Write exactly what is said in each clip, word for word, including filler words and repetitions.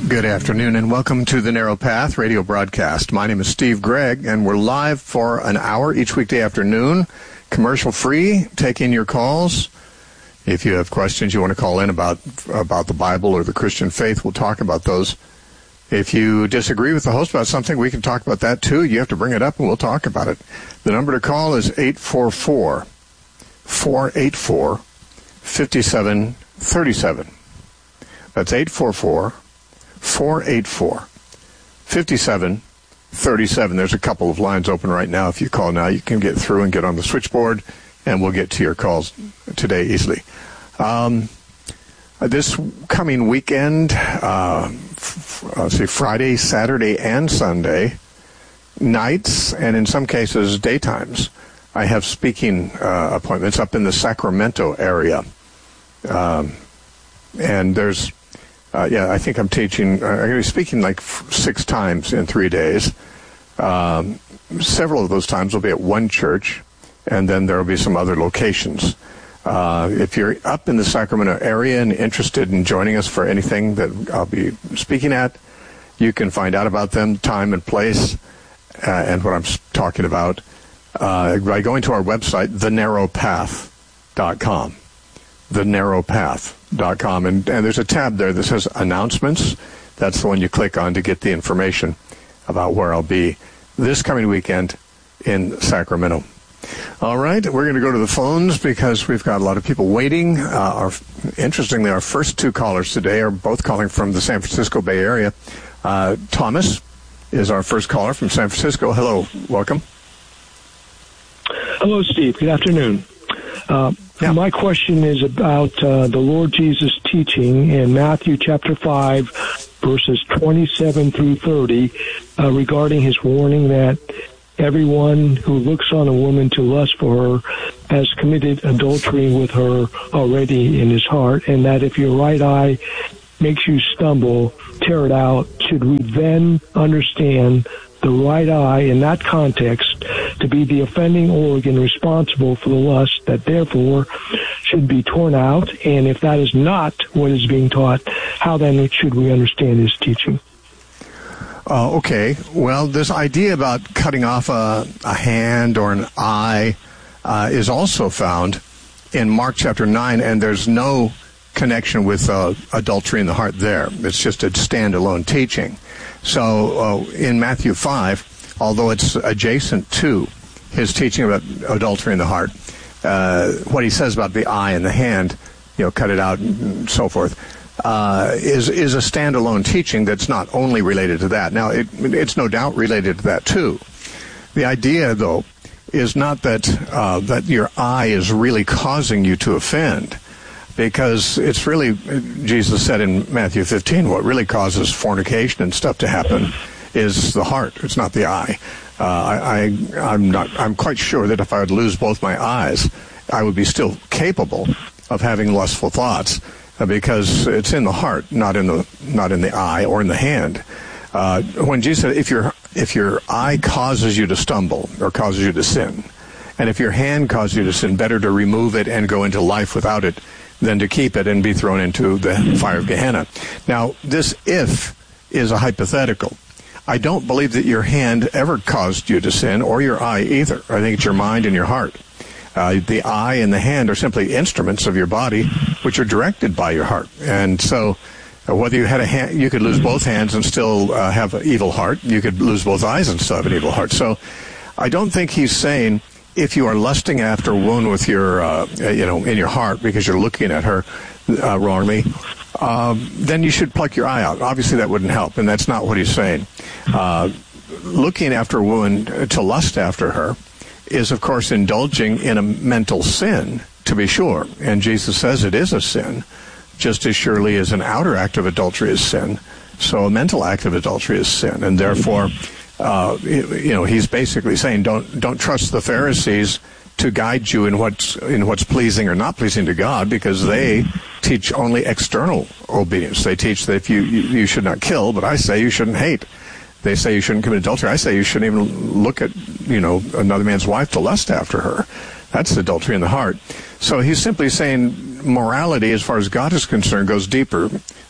Good afternoon and welcome to the Narrow Path radio broadcast. My name is Steve Gregg and we're live for an hour each weekday afternoon, commercial free, taking your calls. If you have questions you want to call in about about the Bible or the Christian faith, we'll talk about those. If you disagree with the host about something, we can talk about that too. You have to bring it up and we'll talk about it. The number to call is eight four four, four eight four, five seven three seven. That's eight four four, four eight four, five seven three seven. There's a couple of lines open right now. If you call now, you can get through and get on the switchboard, and we'll get to your calls today easily. Um, this coming weekend, uh, f- let's see, Friday, Saturday, and Sunday, nights, and in some cases, daytimes, I have speaking uh, appointments up in the Sacramento area. Um, and there's Uh, yeah, I think I'm teaching, uh, I'm going to be speaking like f- six times in three days. Um, several of those times will be at one church, and then there will be some other locations. Uh, if you're up in the Sacramento area and interested in joining us for anything that I'll be speaking at, you can find out about them, time and place, uh, and what I'm talking about uh, by going to our website, the narrow path dot com. the narrow path dot com, and, and there's a tab there that says announcements. That's the one you click on to get the information about where I'll be this coming weekend in Sacramento. All right, we're going to go to the phones because we've got a lot of people waiting. Uh, our, interestingly, our first two callers today are both calling from the San Francisco Bay Area. Uh, Thomas is our first caller from San Francisco. Hello, welcome. Hello, Steve. Good afternoon. Uh, Yeah. My question is about uh, the Lord Jesus' teaching in Matthew chapter five, verses twenty-seven through thirty, uh, regarding his warning that everyone who looks on a woman to lust for her has committed adultery with her already in his heart, and that if your right eye makes you stumble, tear it out. Should we then understand the right eye in that context to be the offending organ responsible for the lust that therefore should be torn out? And if that is not what is being taught, how then should we understand his teaching? Uh, okay. Well, this idea about cutting off a, a hand or an eye uh, is also found in Mark chapter nine, and there's no connection with uh, adultery in the heart there. It's just a standalone teaching. So uh, in Matthew five, although it's adjacent to his teaching about adultery in the heart, uh, what he says about the eye and the hand, you know, cut it out and so forth, uh, is is a standalone teaching that's not only related to that. Now, it, it's no doubt related to that too. The idea, though, is not that uh, that your eye is really causing you to offend, because it's really, Jesus said in Matthew fifteen, what really causes fornication and stuff to happen is the heart. It's not the eye. Uh, I, I, I'm not. I'm quite sure that if I would lose both my eyes, I would be still capable of having lustful thoughts, uh, because it's in the heart, not in the not in the eye or in the hand. Uh, when Jesus said, if your if your eye causes you to stumble or causes you to sin, and if your hand causes you to sin, better to remove it and go into life without it than to keep it and be thrown into the fire of Gehenna. Now, this if is a hypothetical. I don't believe that your hand ever caused you to sin, or your eye either. I think it's your mind and your heart. Uh, the eye and the hand are simply instruments of your body, which are directed by your heart. And so, uh, whether you had a hand, you could lose both hands and still uh, have an evil heart. You could lose both eyes and still have an evil heart. So, I don't think he's saying, if you are lusting after a woman with your, uh, you know, in your heart because you're looking at her uh, wrongly, um, then you should pluck your eye out. Obviously, that wouldn't help, and that's not what he's saying. Uh, looking after a woman to lust after her is, of course, indulging in a mental sin, to be sure. And Jesus says it is a sin, just as surely as an outer act of adultery is sin. So a mental act of adultery is sin, and therefore, uh, you know, he's basically saying, don't don't trust the Pharisees to guide you in what's in what's pleasing or not pleasing to God, because they teach only external obedience. They teach that if you you, you should not kill, but I say you shouldn't hate. They say you shouldn't commit adultery. I say you shouldn't even look at, you know, another man's wife to lust after her. That's adultery in the heart. So he's simply saying morality, as far as God is concerned, goes deeper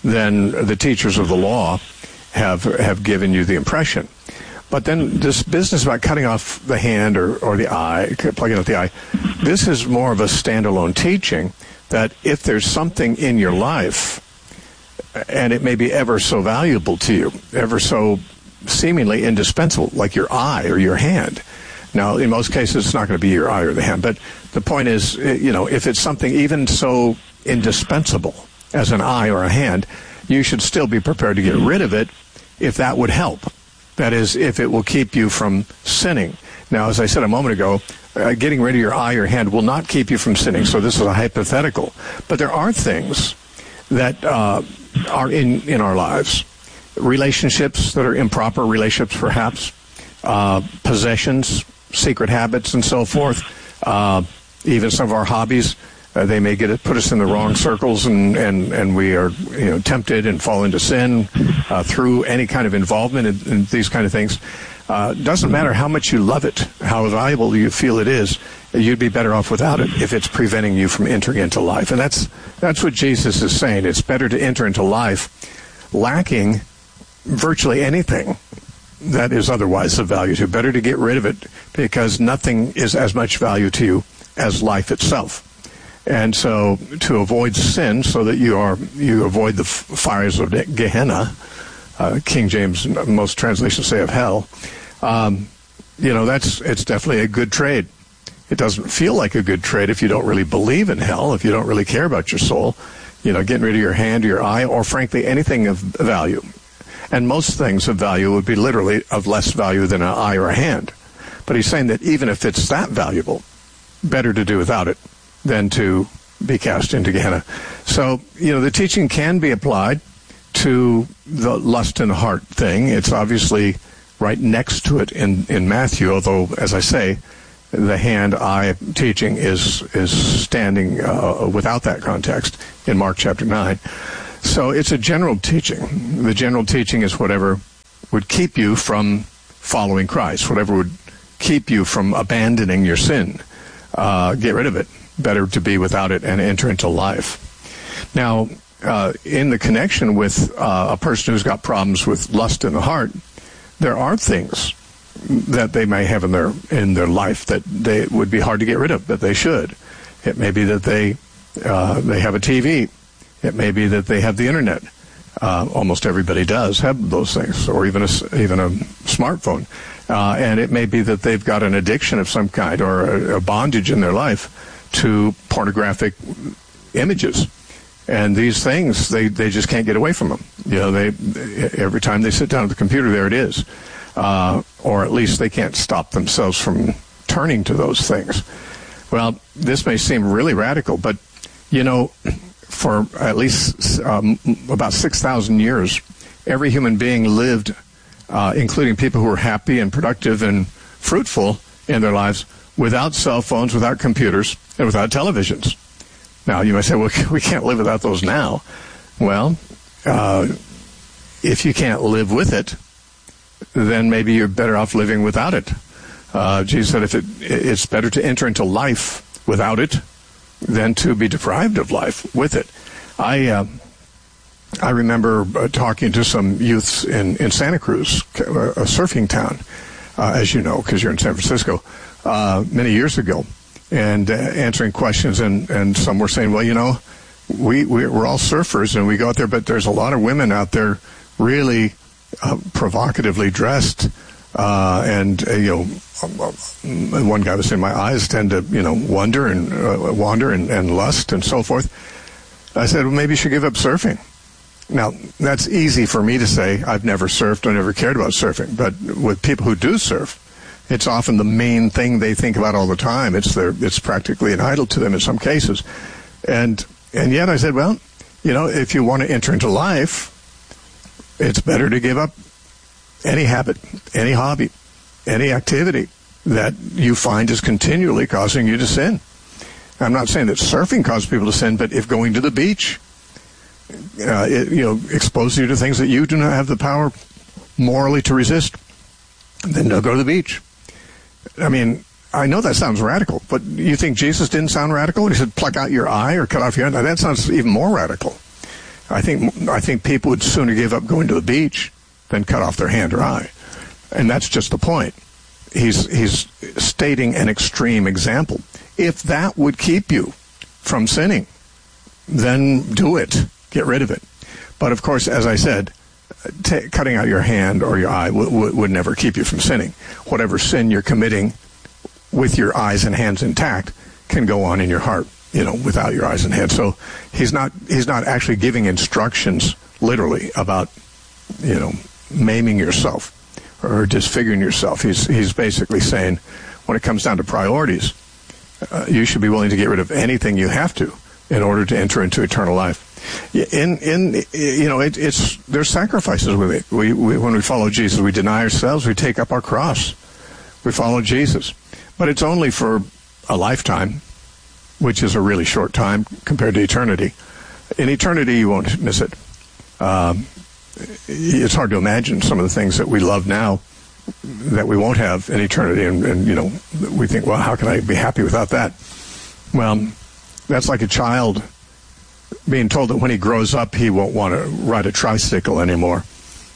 than the teachers of the law have have given you the impression. But then this business about cutting off the hand or, or the eye, plugging out the eye, this is more of a standalone teaching that if there's something in your life, and it may be ever so valuable to you, ever so seemingly indispensable, like your eye or your hand. Now, in most cases, it's not going to be your eye or the hand, but the point is, you know, if it's something even so indispensable as an eye or a hand, you should still be prepared to get rid of it if that would help. That is, if it will keep you from sinning. Now, as I said a moment ago, uh, getting rid of your eye or hand will not keep you from sinning, so this is a hypothetical. But there are things that uh, are in, in our lives, relationships that are improper relationships, perhaps, uh, possessions, secret habits, and so forth, uh, even some of our hobbies. Uh, they may get it, put us in the wrong circles, and, and, and we are, you know, tempted and fall into sin uh, through any kind of involvement in, in these kind of things. Uh, doesn't matter how much you love it, how valuable you feel it is, you'd be better off without it if it's preventing you from entering into life. And that's that's what Jesus is saying. It's better to enter into life lacking virtually anything that is otherwise of value to you. Better to get rid of it, because nothing is as much value to you as life itself. And so to avoid sin, so that you are you avoid the f- fires of Gehenna, uh, King James, most translations say of hell, um, you know, that's it's definitely a good trade. It doesn't feel like a good trade if you don't really believe in hell, if you don't really care about your soul, you know, getting rid of your hand or your eye, or frankly anything of value. And most things of value would be literally of less value than an eye or a hand. But he's saying that even if it's that valuable, better to do without it than to be cast into Gehenna. So, you know, the teaching can be applied to the lust in the heart thing. It's obviously right next to it in, in Matthew, although, as I say, the hand-eye teaching is is standing uh, without that context in Mark chapter nine. So it's a general teaching. The general teaching is whatever would keep you from following Christ, whatever would keep you from abandoning your sin. Uh, get rid of it. Better to be without it and enter into life. Now, uh, in the connection with uh, a person who's got problems with lust in the heart, there are things that they may have in their in their life that they would be hard to get rid of, but they should. It may be that they uh, they have a T V. It may be that they have the internet. Uh, almost everybody does have those things, or even a even a smartphone. Uh, and it may be that they've got an addiction of some kind, or a, a bondage in their life to pornographic images. And these things, they, they just can't get away from them. You know, they every time they sit down at the computer, there it is. Uh, or at least they can't stop themselves from turning to those things. Well, this may seem really radical, but, you know, for at least um, about six thousand years, every human being lived, uh, including people who were happy and productive and fruitful in their lives, without cell phones, without computers, and without televisions. Now, you might say, well, we can't live without those now. Well, uh, if you can't live with it, then maybe you're better off living without it. Uh, Jesus said if it, it's better to enter into life without it than to be deprived of life with it. I uh, I remember uh, talking to some youths in, in Santa Cruz, a surfing town, uh, as you know, because you're in San Francisco, uh, many years ago, and uh, answering questions, and, and some were saying, well, you know, we, we're all surfers, and we go out there, but there's a lot of women out there really uh, provocatively dressed, uh, and, uh, you know, one guy was saying, my eyes tend to, you know, wander and uh, wander and, and lust and so forth. I said, well, maybe you should give up surfing. Now, that's easy for me to say. I've never surfed. I never cared about surfing. But with people who do surf, it's often the main thing they think about all the time. It's their, it's practically an idol to them in some cases. And and yet I said, well, you know, if you want to enter into life, it's better to give up any habit, any hobby, any activity that you find is continually causing you to sin. I'm not saying that surfing causes people to sin, but if going to the beach, uh, it, you know, exposes you to things that you do not have the power morally to resist, then don't go to the beach. I mean, I know that sounds radical, but you think Jesus didn't sound radical when he said pluck out your eye or cut off your hand? Now, that sounds even more radical. I think I think people would sooner give up going to the beach than cut off their hand or eye. And that's just the point. He's he's stating an extreme example. If that would keep you from sinning, then do it. Get rid of it. But of course, as I said, t- cutting out your hand or your eye w- w- would never keep you from sinning. Whatever sin you're committing with your eyes and hands intact can go on in your heart, you know, without your eyes and hands. So he's not he's not actually giving instructions literally about, you know, maiming yourself or disfiguring yourself. He's he's basically saying, when it comes down to priorities, uh, you should be willing to get rid of anything you have to in order to enter into eternal life. In in you know, it, it's there's sacrifices with it. We, we when we follow Jesus, we deny ourselves, we take up our cross, we follow Jesus, but it's only for a lifetime, which is a really short time compared to eternity. In eternity, you won't miss it. Um, it's hard to imagine some of the things that we love now that we won't have in eternity, and, and you know, we think, well, how can I be happy without that? Well, that's like a child being told that when he grows up, he won't want to ride a tricycle anymore.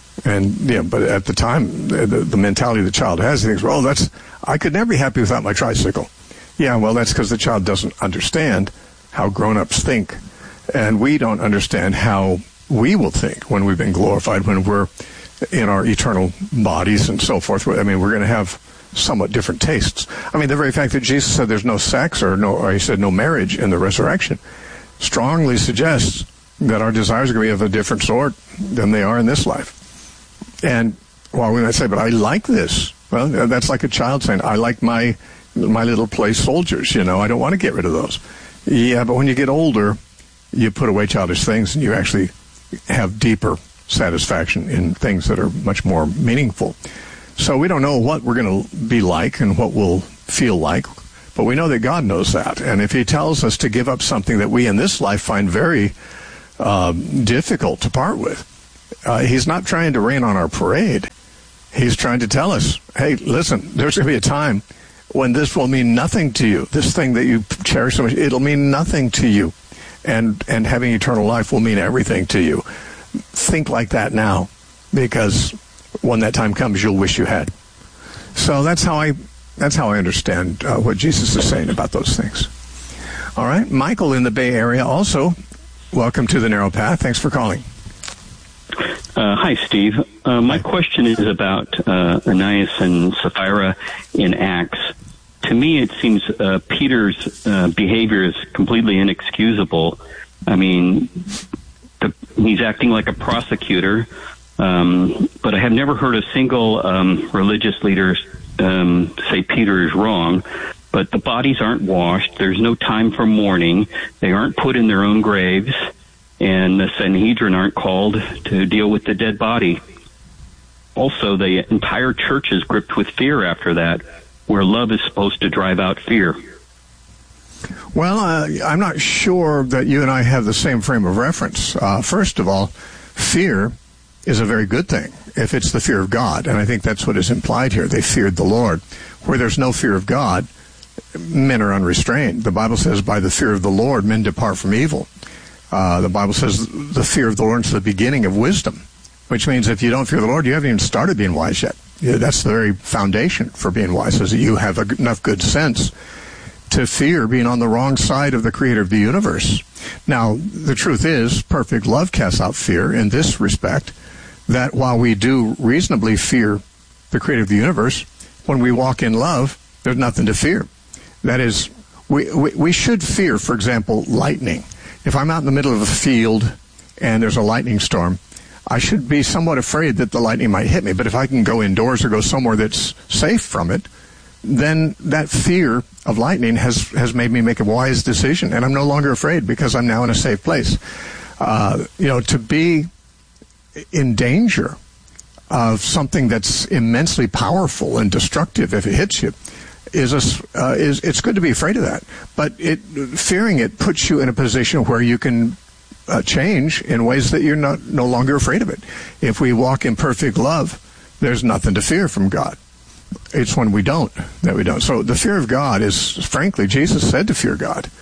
And yeah, but at the time, the, the mentality the child has, he thinks, well, that's I could never be happy without my tricycle. Yeah, well, that's because the child doesn't understand how grown-ups think, and we don't understand how we will think when we've been glorified, when we're in our eternal bodies and so forth. I mean, we're going to have somewhat different tastes. I mean, the very fact that Jesus said there's no sex or no, or he said no marriage in the resurrection strongly suggests that our desires are going to be of a different sort than they are in this life. And while we might say, but I like this, well, that's like a child saying, I like my my little play soldiers, you know, I don't want to get rid of those. Yeah, but when you get older, you put away childish things and you actually have deeper satisfaction in things that are much more meaningful. So we don't know what we're going to be like and what we'll feel like, but we know that God knows that. And if he tells us to give up something that we in this life find very uh, difficult to part with, uh, he's not trying to rain on our parade. He's trying to tell us, hey, listen, there's going to be a time when this will mean nothing to you. This thing that you cherish so much, it'll mean nothing to you. And and having eternal life will mean everything to you. Think like that now, because when that time comes, you'll wish you had. So that's how I that's how I understand uh, what Jesus is saying about those things. All right, Michael in the Bay Area also, welcome to the Narrow Path. Thanks for calling. Uh, hi, Steve. Uh, my question is about uh, Ananias and Sapphira in Acts. To me, it seems uh, Peter's uh, behavior is completely inexcusable. I mean, the, he's acting like a prosecutor, um, but I have never heard a single um, religious leader um, say Peter is wrong. But the bodies aren't washed. There's no time for mourning. They aren't put in their own graves. And the Sanhedrin aren't called to deal with the dead body. Also, the entire church is gripped with fear after that, where love is supposed to drive out fear. Well, uh, I'm not sure that you and I have the same frame of reference. Uh, first of all, fear is a very good thing if it's the fear of God, and I think that's what is implied here. They feared the Lord. Where there's no fear of God, men are unrestrained. The Bible says, by the fear of the Lord, men depart from evil. Uh, the Bible says the fear of the Lord is the beginning of wisdom, which means if you don't fear the Lord, you haven't even started being wise yet. Yeah, that's the very foundation for being wise, is that you have a, enough good sense to fear being on the wrong side of the creator of the universe. Now, the truth is, perfect love casts out fear in this respect, that while we do reasonably fear the creator of the universe, when we walk in love, there's nothing to fear. That is, we, we, we should fear, for example, lightning. If I'm out in the middle of a field and there's a lightning storm, I should be somewhat afraid that the lightning might hit me. But if I can go indoors or go somewhere that's safe from it, then that fear of lightning has, has made me make a wise decision, and I'm no longer afraid because I'm now in a safe place. Uh, you know, to be in danger of something that's immensely powerful and destructive if it hits you, is a, uh, is it's good to be afraid of that, but it fearing it puts you in a position where you can uh, change in ways that you're not no longer afraid of it. If we walk in perfect love, there's nothing to fear from God. It's when we don't that we don't. So the fear of God is, frankly, Jesus said to fear God.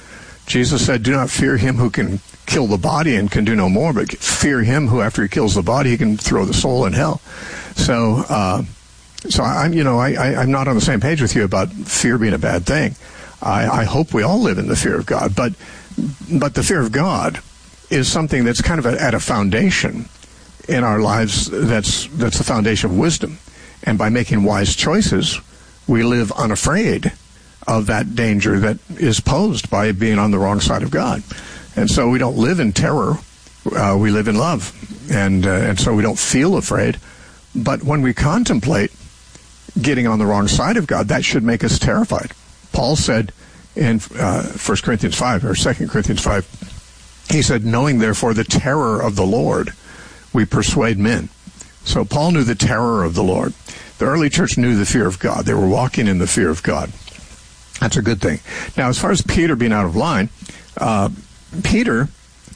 Jesus said, do not fear him who can kill the body and can do no more, but fear him who, after he kills the body, he can throw the soul in hell. So, uh, so I'm, you know, I, I, I'm not on the same page with you about fear being a bad thing. I, I hope we all live in the fear of God, but, but the fear of God is something that's kind of a, at a foundation in our lives. That's, that's the foundation of wisdom. And by making wise choices, we live unafraid of that danger that is posed by being on the wrong side of God. And so we don't live in terror. Uh, we live in love. And, uh, and so we don't feel afraid. But when we contemplate getting on the wrong side of God, that should make us terrified. Paul said in uh, First Corinthians five, or Second Corinthians five, he said, knowing therefore the terror of the Lord, we persuade men. So Paul knew the terror of the Lord. The early church knew the fear of God. They were walking in the fear of God. That's a good thing. Now, as far as Peter being out of line, uh, Peter,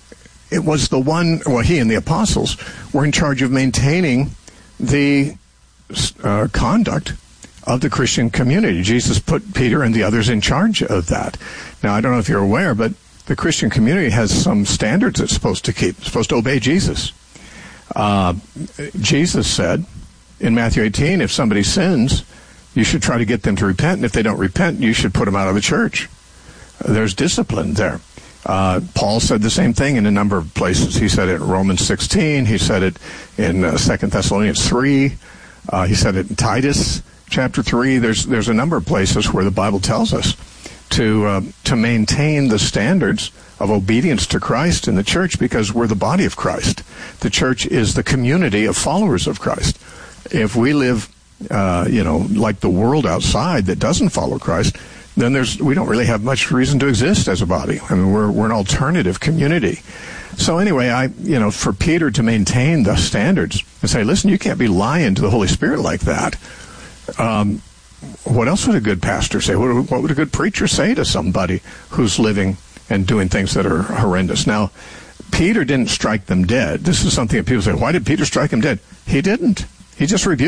it was the one, well, he and the apostles were in charge of maintaining the uh, conduct of the Christian community. Jesus put Peter and the others in charge of that. Now, I don't know if you're aware, but the Christian community has some standards it's supposed to keep. It's supposed to obey Jesus. Uh, Jesus said in Matthew eighteen, if somebody sins, you should try to get them to repent, and if they don't repent, you should put them out of the church. There's discipline there. Uh, Paul said the same thing in a number of places. He said it in Romans sixteen. He said it in uh, Second Thessalonians three. Uh, he said it in Titus chapter three. There's there's a number of places where the Bible tells us to uh, to maintain the standards of obedience to Christ in the church, because we're the body of Christ. The church is the community of followers of Christ. If we live, uh, you know, like the world outside that doesn't follow Christ, then there's we don't really have much reason to exist as a body. I mean, we're we're an alternative community. So anyway, I you know, for Peter to maintain the standards and say, listen, you can't be lying to the Holy Spirit like that. Um, what else would a good pastor say? What, what would a good preacher say to somebody who's living and doing things that are horrendous? Now, Peter didn't strike them dead. This is something that people say, why did Peter strike them dead? He didn't. He just rebuked